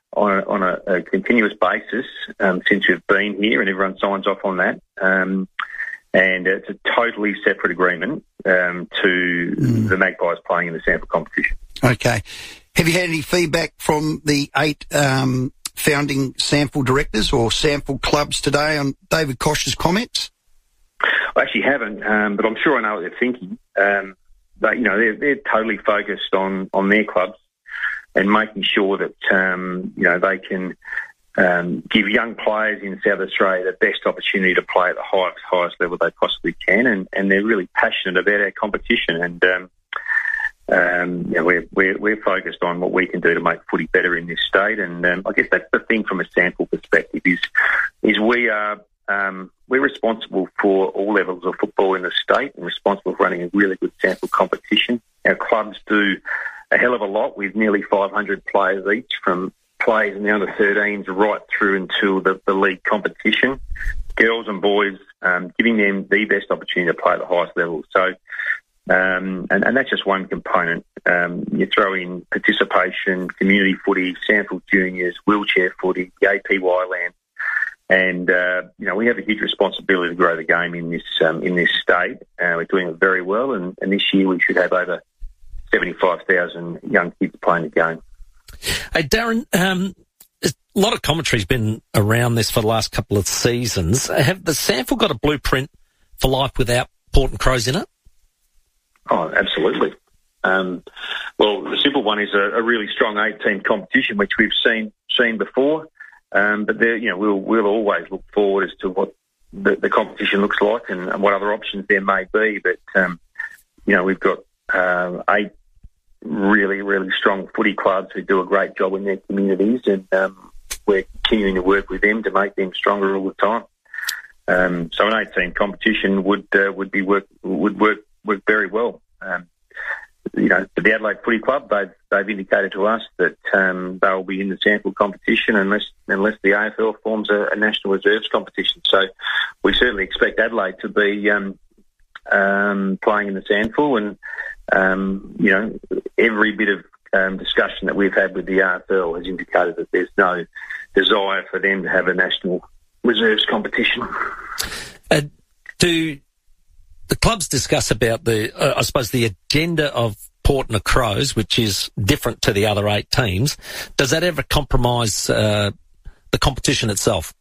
on a continuous basis since we've been here, and everyone signs off on that. And it's a totally separate agreement to the Magpies playing in the sample competition. Okay. Have you had any feedback from the 8 founding sample directors or sample clubs today on David Koch's comments? I actually haven't, but I'm sure I know what they're thinking. But, you know, they're totally focused on their clubs and making sure that, you know, they can give young players in South Australia the best opportunity to play at the highest level they possibly can, and they're really passionate about our competition. And you know, we're focused on what we can do to make footy better in this state. And I guess that's the thing from a sample perspective is we're responsible for all levels of football in the state and responsible for running a really good sample competition. Our clubs do a hell of a lot with nearly 500 players each, from players in the under-13s right through until the league competition, girls and boys, giving them the best opportunity to play at the highest level. So, and that's just one component. You throw in participation, community footy, sample juniors, wheelchair footy, the APY land, and you know, we have a huge responsibility to grow the game in this state. We're doing it very well, and this year we should have over 75,000 young kids playing the game. Hey, Darren, a lot of commentary's been around this for the last couple of seasons. Have the sample got a blueprint for life without Port and Crows in it? Oh, absolutely. Well, the simple one is a really strong 8-team competition, which we've seen before. But there, you know, we'll always look forward as to what the competition looks like and what other options there may be. But you know, we've got 8 really, really strong footy clubs who do a great job in their communities, and we're continuing to work with them to make them stronger all the time. So an 8-team competition would work very well. You know, for the Adelaide Footy Club, they've indicated to us that they'll be in the sample competition unless the AFL forms a national reserves competition. So we certainly expect Adelaide to be playing in the sample, and you know, every bit of discussion that we've had with the AFL has indicated that there's no desire for them to have a national reserves competition. Do the clubs discuss about I suppose, the agenda of Port and the Crows, which is different to the other 8 teams? Does that ever compromise the competition itself?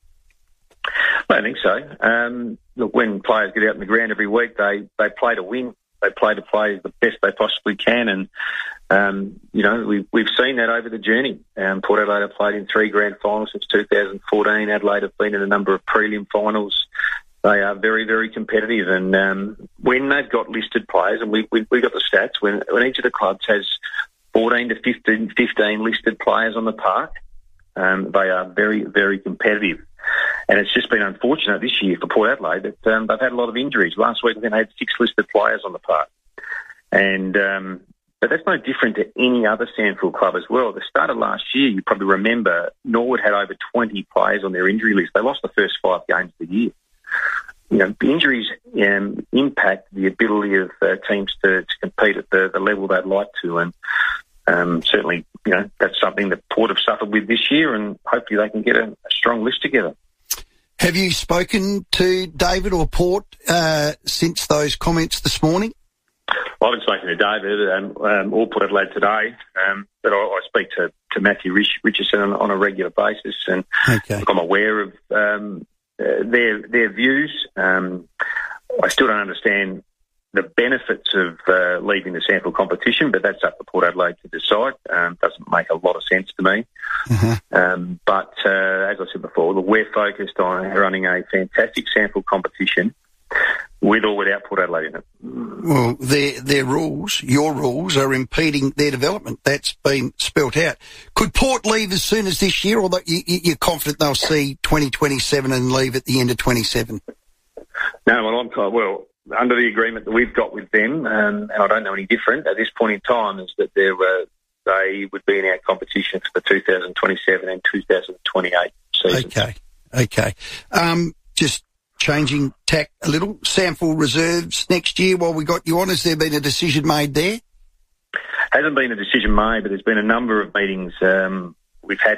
I don't think so. Look, when players get out in the ground every week, they play to win. They play to play the best they possibly can, and you know, we've seen that over the journey. Port Adelaide have played in 3 grand finals since 2014. Adelaide have been in a number of prelim finals. They are very, very competitive, and when they've got listed players, and we got the stats, when each of the clubs has 14 to 15 listed players on the park, they are very, very competitive. And it's just been unfortunate this year for Port Adelaide that they've had a lot of injuries. Last week they had 6 listed players on the park. And but that's no different to any other Sandfield club as well. At the start of last year, you probably remember, Norwood had over 20 players on their injury list. They lost the first 5 games of the year. You know, injuries impact the ability of teams to compete at the level they'd like to. And certainly, you know, that's something that Port have suffered with this year, and hopefully they can get a strong list together. Have you spoken to David or Port since those comments this morning? Well, I've been speaking to David or Port Adelaide today, but I speak to Matthew Richardson on a regular basis, and okay. I'm aware of their views. I still don't understand the benefits of leaving the sample competition, but that's up to Port Adelaide to decide. Doesn't make a lot of sense to me. Mm-hmm. But as I said before, we're focused on running a fantastic sample competition with or without Port Adelaide in it. Well, their rules, your rules, are impeding their development. That's been spelt out. Could Port leave as soon as this year, or that you're confident they'll see 2027 and leave at the end of 27? No, well, under the agreement that we've got with them, and I don't know any different at this point in time, is that they would be in our competition for the 2027 and 2028 season. Okay. Just changing tack a little. Sample reserves next year while we got you on. Has there been a decision made there? Hasn't been a decision made, but there's been a number of meetings we've had